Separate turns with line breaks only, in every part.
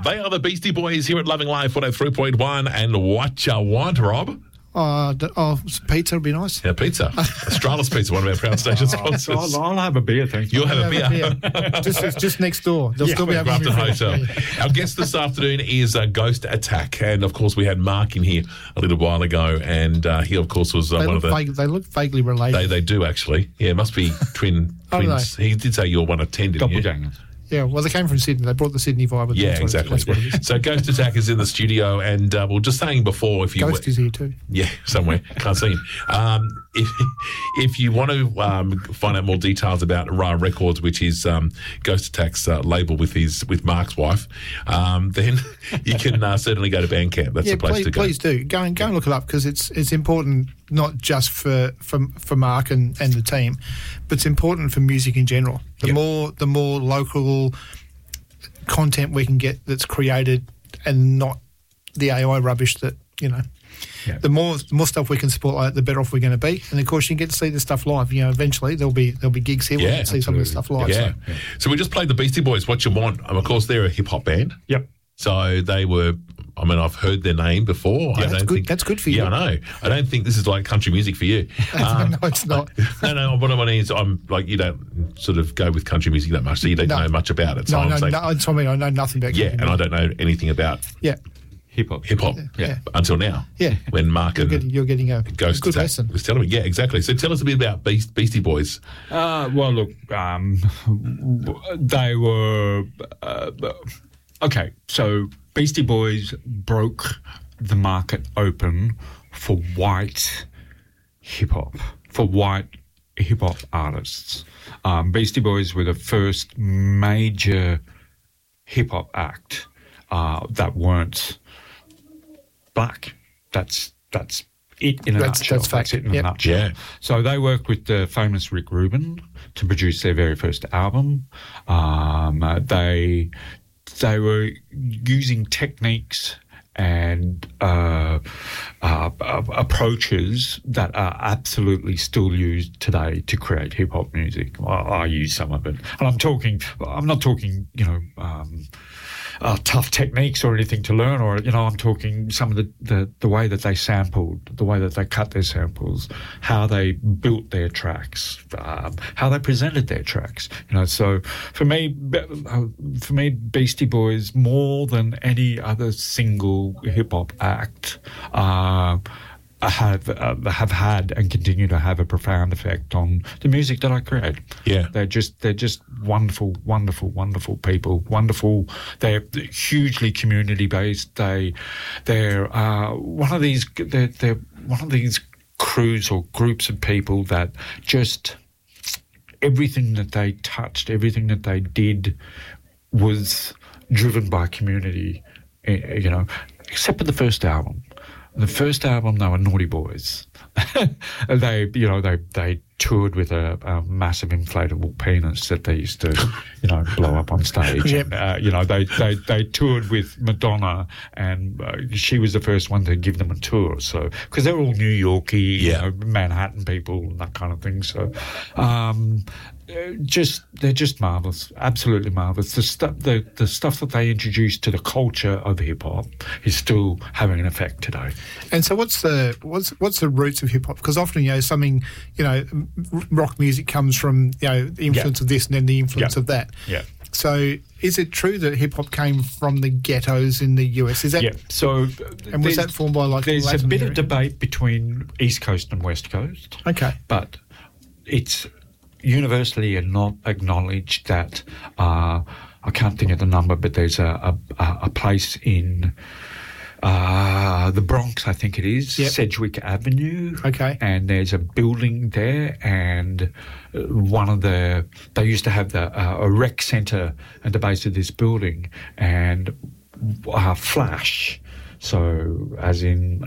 They are the Beastie Boys here at Loving Life 103.1. And what you want, Rob?
Pizza would be nice.
Yeah, pizza. Australis Pizza, one of our proud station sponsors.
I'll have a beer, thank you.
You'll have a beer.
Just next door. They'll still be having
Grafton Hotel. Our guest this afternoon is Ghost Attack. And, of course, we had Mark in here a little while ago. And he, of course, was one of the...
They look vaguely related.
They do, actually. Yeah, it must be twins. He did say you're one of 10, didn't you?
Doppelgangers.
Yeah, well, they came from Sydney. They brought the Sydney vibe.
Yeah, exactly.
That's what it is.
So Ghost Attack is in the studio, and we were just saying before, if you
Ghost is here too.
Yeah, somewhere. Can't see him. If you want to find out more details about Ra Records, which is Ghost Attack's label with Mark's wife, then you can certainly go to Bandcamp. That's the place to go.
Please do. Go and look it up, because it's important not just for Mark and the team, but it's important for music in general. The more local content we can get that's created and not the AI rubbish that, the more stuff we can support like that, the better off we're going to be. And of course, you get to see this stuff live. Eventually there'll be gigs here where you can see some of this stuff live.
Yeah. So we just played the Beastie Boys, What You Want. Of course, they're a hip hop band.
Yep.
So they were. I mean, I've heard their name before.
Yeah, that's good for you.
Yeah, I know. I don't think this is like country music for you.
No, it's not.
No. What I mean is, I'm like, you don't sort of go with country music that much, so you don't know much about it. So
that's what I mean. I know nothing about country music.
And I don't know anything about
hip hop.
Yeah. Until now.
Yeah.
When Mark
you're getting a
Ghost
good
Attack
lesson.
was telling me. Yeah, exactly. So tell us a bit about Beastie Boys.
Well, look, they were okay. So Beastie Boys broke the market open for white hip hop artists. Beastie Boys were the first major hip hop act that weren't black. That's it in a nutshell.
That's fact.
That's it in a nutshell.
Yeah.
So they worked with the famous Rick Rubin to produce their very first album. They were using techniques and approaches that are absolutely still used today to create hip hop music. I use some of it, and I'm not talking, tough techniques or anything to learn, or I'm talking some of the way that they sampled, the way that they cut their samples, how they built their tracks, how they presented their tracks. So for me, Beastie Boys, more than any other single hip hop act, have had and continue to have a profound effect on the music that I create.
Yeah,
they're just wonderful, wonderful, wonderful people. Wonderful. They're hugely community based. They're one of these crews or groups of people that just everything that they touched, everything that they did was driven by community. Except for the first album. The first album, they were Naughty Boys. They toured with a massive inflatable penis that they used to, blow up on stage.
Yep.
And, they toured with Madonna, and she was the first one to give them a tour. So because they're all New Yorkie, Manhattan people, and that kind of thing. So, they're just marvelous, absolutely marvelous. The stuff that they introduced to the culture of hip hop is still having an effect today.
And so, what's the roots of hip hop? Because often, something, rock music comes from the influence of this and then the influence of that.
Yeah.
So, is it true that hip hop came from the ghettos in the US? Is that?
Yeah. So,
and was that formed by
There's
Latin
a bit
America?
of debate between East Coast and West Coast.
Okay.
But it's universally not acknowledged that I can't think of the number, but there's a place in the Bronx, I think it is, Sedgwick Avenue.
Okay.
And there's a building there, and they used to have a rec centre at the base of this building, and Flash. So, as in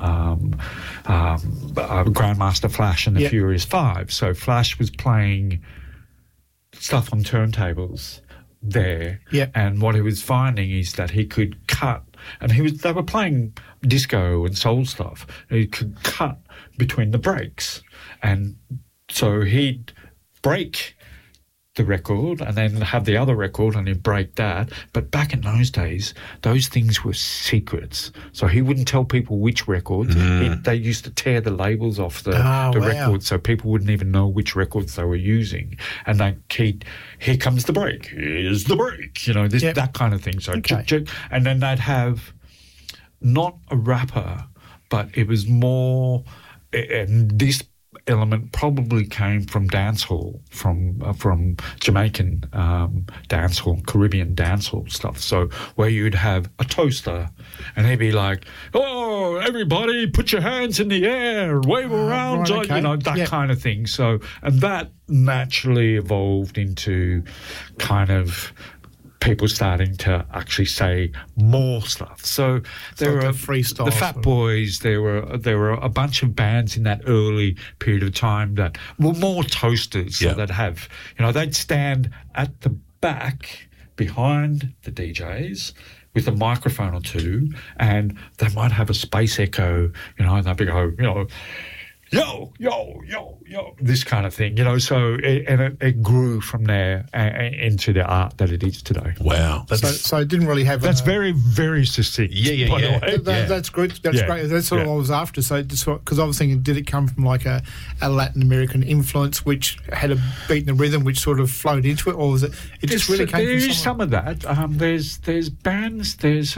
Grandmaster Flash and the Furious Five. So, Flash was playing stuff on turntables there, and what he was finding is that he could cut, and they were playing disco and soul stuff. He could cut between the breaks, and so he'd break the record and then have the other record and he'd break that. But back in those days, those things were secrets. So he wouldn't tell people which records. They used to tear the labels off the records so people wouldn't even know which records they were using. And here comes the break. Here's the break. You know, that kind of thing. So and then they'd have not a rapper, but it was more, and this element probably came from dancehall, from Jamaican dancehall, Caribbean dancehall stuff. So where you'd have a toaster, and he'd be like, "Oh, everybody, put your hands in the air, wave around," you know, that kind of thing. So, and that naturally evolved into kind of people starting to actually say more stuff. So there were
freestyle,
the Fat Boys. There were a bunch of bands in that early period of time that were more toasters. So they'd have, you know, they'd stand at the back behind the DJs with a microphone or two, and they might have a space echo, you know, and they'd go, you know, yo, yo, yo, yo, this kind of thing, you know. So it grew from there into the art that it is today.
Wow.
So it didn't really have...
That's very, very succinct.
Yeah.
That's good. That's great. That's what I was after. So, because I was thinking, did it come from like a Latin American influence which had a beat and a rhythm which sort of flowed into it, or was it just really came from
There is some of that. There's bands,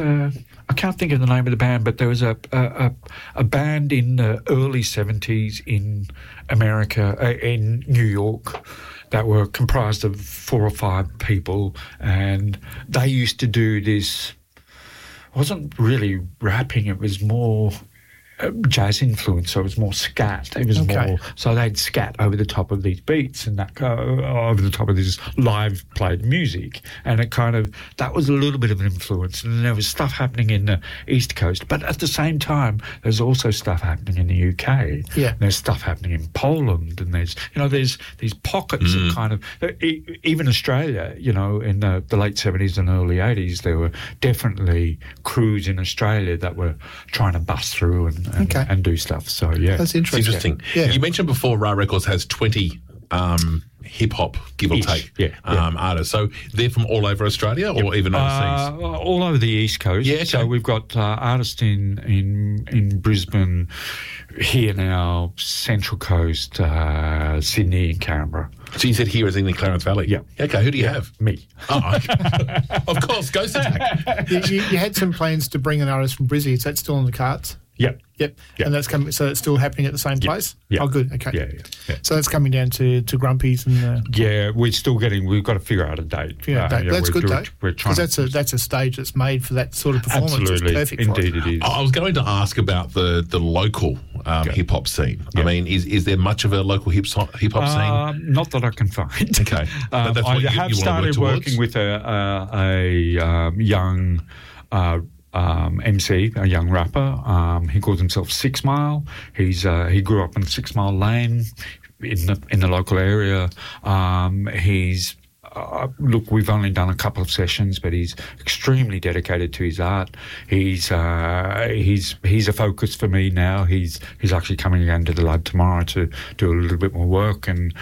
I can't think of the name of the band, but there was a band in the early 70s in America, in New York, that were comprised of 4 or 5 people, and they used to do this. It wasn't really rapping; it was more jazz influence, so it was more scat. It was more, so they'd scat over the top of these beats and that over the top of this live played music, and it kind of, that was a little bit of an influence. And then there was stuff happening in the East Coast, but at the same time, there's also stuff happening in the UK.
Yeah,
there's stuff happening in Poland, and there's these pockets of kind of, even Australia. You know, in the late 70s and early 80s, there were definitely crews in Australia that were trying to bust through and do stuff. So,
that's interesting.
Yeah. You mentioned before Ra Records has 20 hip-hop, give or take, artists. So they're from all over Australia or even overseas?
All over the East Coast.
Yeah, okay.
So we've got artists in Brisbane, here now, Central Coast, Sydney and Canberra.
So you said here is in the Clarence Valley?
Yeah.
Okay, who do you have?
Me.
Oh, okay. Of course, Ghost Attack.
You had some plans to bring an artist from Brizzy. Is that still on the cards?
Yep.
And that's coming. So it's still happening at the same place.
Yeah.
Oh, good. Okay.
Yeah.
So that's coming down to Grumpy's and.
We've got to figure out a date.
That's good though.
Because
that's a stage that's made for that sort of performance.
Absolutely,
it's perfect
indeed,
for it.
it is.
I was going to ask about the local hip hop scene. I mean, is there much of a local hip hop scene?
Not that I can find.
Okay,
I have started working with a young. MC, a young rapper. He calls himself 6 Mile. He grew up in 6 Mile Lane in the local area. Look, we've only done a couple of sessions, but he's extremely dedicated to his art. He's a focus for me now. He's actually coming again to the lab tomorrow to do a little bit more work, and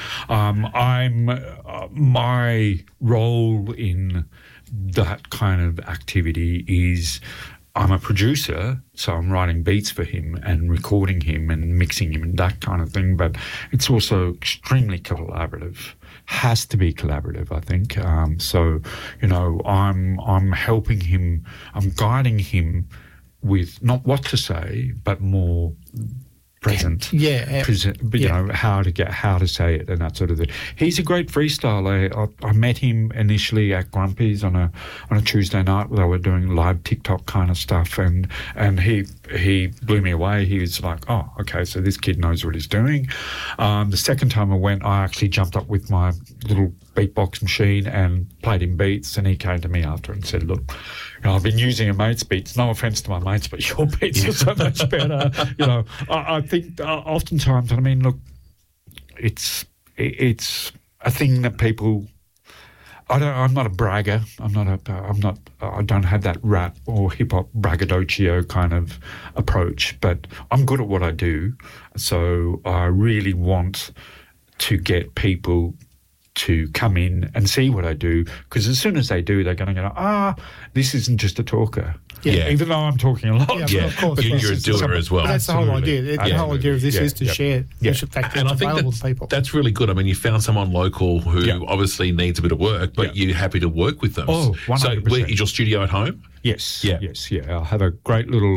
my role in that kind of activity is I'm a producer, so I'm writing beats for him and recording him and mixing him and that kind of thing, but it's also extremely collaborative. Has to be collaborative, I think. So, you know, I'm helping him, I'm guiding him with not what to say, but more present. You know, how to say it and that sort of thing. He's a great freestyler. I met him initially at Grumpy's on a Tuesday night where they were doing live TikTok kind of stuff, and he blew me away. He was like, oh, okay, so this kid knows what he's doing. The second time I went, I actually jumped up with my little beatbox machine and played him beats, and he came to me after and said, look, you know, I've been using a mate's beats. No offence to my mates, but your beats are so much better. You know, I think oftentimes, I mean, look, it's a thing that people. I'm not a bragger. I don't have that rap or hip hop braggadocio kind of approach, but I'm good at what I do. So I really want to get people to come in and see what I do, because as soon as they do, they're going to go, this isn't just a talker.
Yeah.
Even though I'm talking a lot.
Yeah, of course.
You're a doer as well.
But that's the whole idea. The whole idea of this is to share the fact that
And I
it's
think
available to people.
that's really good. I mean, you found someone local who obviously needs a bit of work, but you're happy to work with them.
Oh, 100%.
So is your studio at home?
Yes.
Yeah.
Yes. Yeah. I have a great little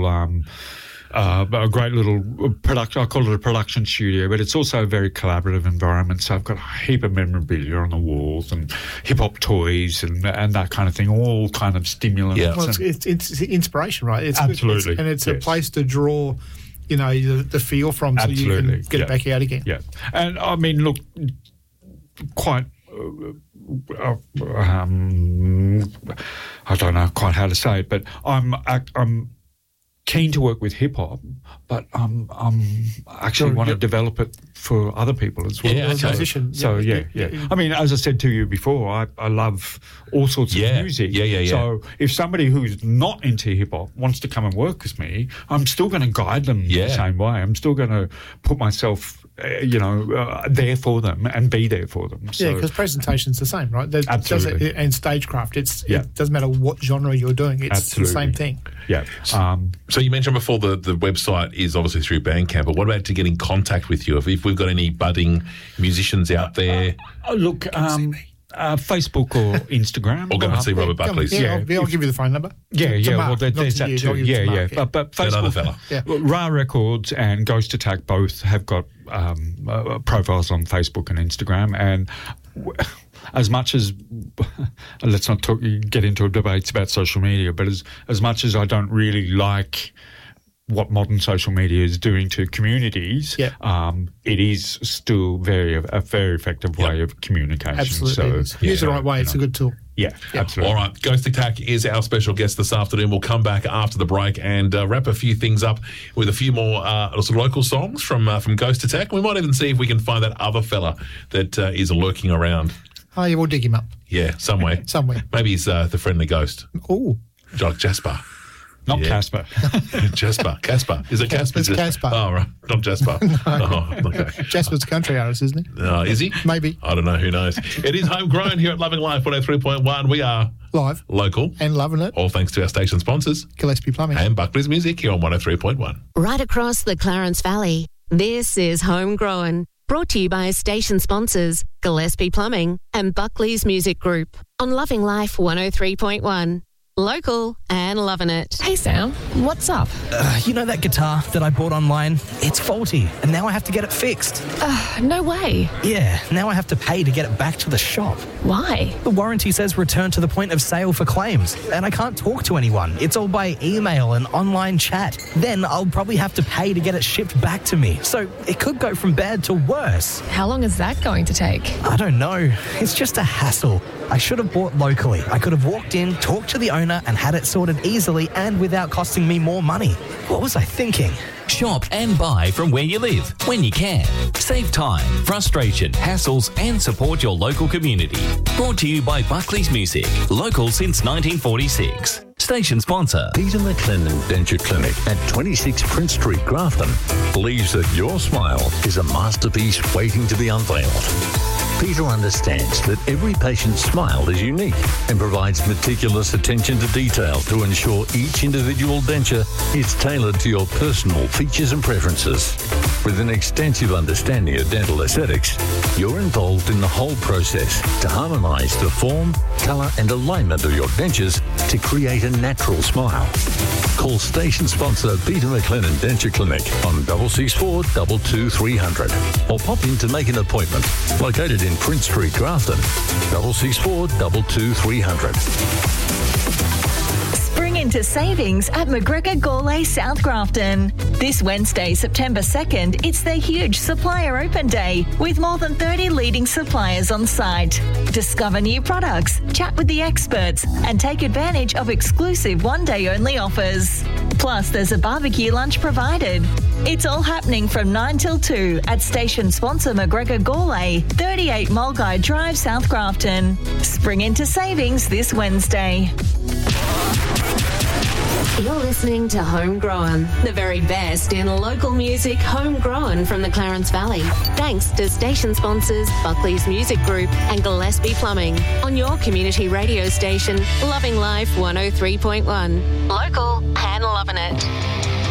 production. I call it a production studio, but it's also a very collaborative environment. So I've got a heap of memorabilia on the walls and hip hop toys and that kind of thing, all kind of stimulants.
Yeah.
Well, it's inspiration, right?
Absolutely.
It's a place to draw, the feel from, so you can get it back out again.
Yeah. And I mean, look, quite. I don't know quite how to say it, but I'm keen to work with hip hop, but I'm actually want to develop it for other people as well.
Yeah, okay.
Musician,
So yeah. I mean, as I said to you before, I love all sorts of music.
Yeah.
So if somebody who's not into hip hop wants to come and work with me, I'm still going to guide them the same way. I'm still going to put myself, there for them and be there for them. So,
because presentation's the same, right?
Absolutely.
And stagecraft, it doesn't matter what genre you're doing. It's the same thing.
Yeah.
So you mentioned before the website is obviously through Bandcamp, but what about to get in contact with you? If we've got any budding musicians out there?
Look, Facebook or Instagram.
Or go and see Robert Buckley's.
I'll give you the phone number.
Yeah.
Mark,
Well, there's that too. Yeah. But Facebook,
that other fella.
Ra Records and Ghost Attack both have got profiles on Facebook and Instagram, and as much as let's not get into debates about social media, but as much as I don't really like what modern social media is doing to communities, it is still a very effective way of communication.
Absolutely.
So,
use it the right way. It's a good tool.
Yeah, absolutely.
All right, Ghost Attack is our special guest this afternoon. We'll come back after the break and wrap a few things up with a few more sort of local songs from Ghost Attack. We might even see if we can find that other fella that is lurking around.
Oh, yeah, we'll dig him up.
Yeah, somewhere. Maybe he's the friendly ghost.
Oh.
Like Jasper.
Not Casper.
Casper. Is it Casper?
It's Casper.
Oh, right. Not Jasper.
No.
Oh, okay.
Jasper's a country artist, isn't he?
Is he?
Maybe.
I don't know. Who knows? It is Homegrown here at Loving Life 103.1. We are
live,
local,
and loving it.
All thanks to our station sponsors,
Gillespie Plumbing
and Buckley's Music here on 103.1.
Right across the Clarence Valley, this is Homegrown. Brought to you by station sponsors Gillespie Plumbing and Buckley's Music Group on Loving Life 103.1. Local and loving it.
Hey Sam, what's up?
You know that guitar that I bought online? It's faulty, and now I have to get it fixed.
No way.
Yeah, now I have to pay to get it back to the shop.
Why?
The warranty says return to the point of sale for claims, and I can't talk to anyone. It's all by email and online chat. Then I'll probably have to pay to get it shipped back to me. So it could go from bad to worse.
How long is that going to take?
I don't know. It's just a hassle. I should have bought locally. I could have walked in, talked to the owner, and had it sorted easily and without costing me more money. What was I thinking?
Shop and buy from where you live, when you can. Save time, frustration, hassles, and support your local community. Brought to you by Buckley's Music, local since 1946. Station sponsor.
Peter McLennan Denture Clinic at 26 Prince Street, Grafton, believes that your smile is a masterpiece waiting to be unveiled. Peter understands that every patient's smile is unique and provides meticulous attention to detail to ensure each individual denture is tailored to your personal features and preferences. With an extensive understanding of dental aesthetics, you're involved in the whole process to harmonise the form, colour and alignment of your dentures to create a natural smile. Call station sponsor Peter McLennan Denture Clinic on 664 22300 or pop in to make an appointment. Located in Prince Street, Grafton, 664 22300.
Spring into savings at McGregor Gourlay South Grafton. This Wednesday, September 2nd, it's their huge Supplier Open Day with more than 30 leading suppliers on site. Discover new products, chat with the experts, and take advantage of exclusive one-day-only offers. Plus, there's a barbecue lunch provided. It's all happening from 9 till 2 at station sponsor McGregor Gourlay, 38 Mulgai Drive, South Grafton. Spring into savings this Wednesday.
You're listening to Homegrown, the very best in local music homegrown from the Clarence Valley. Thanks to station sponsors Buckley's Music Group and Gillespie Plumbing on your community radio station, Loving Life 103.1. Local and local.